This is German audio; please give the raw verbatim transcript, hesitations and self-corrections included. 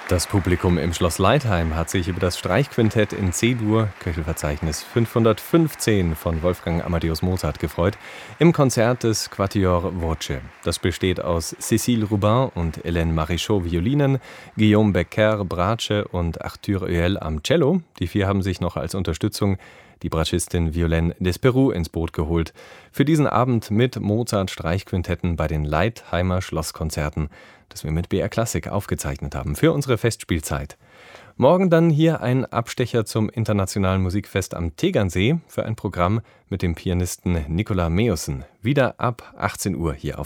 Das Publikum im Schloss Leitheim hat sich über das Streichquintett in C-Dur, Köchelverzeichnis fünfhundertfünfzehn von Wolfgang Amadeus Mozart gefreut, im Konzert des Quatuor Voce. Das besteht aus Cécile Rubin und Hélène Marichaux Violinen, Guillaume Becker Bratsche und Arthur Huel am Cello. Die vier haben sich noch als Unterstützung die Bratschistin Violaine Desperou ins Boot geholt. Für diesen Abend mit Mozart-Streichquintetten bei den Leitheimer Schlosskonzerten, das wir mit B R Klassik aufgezeichnet haben für unsere Festspielzeit. Morgen dann hier ein Abstecher zum Internationalen Musikfest am Tegernsee für ein Programm mit dem Pianisten Nicolas Meussen. Wieder ab achtzehn Uhr hier auf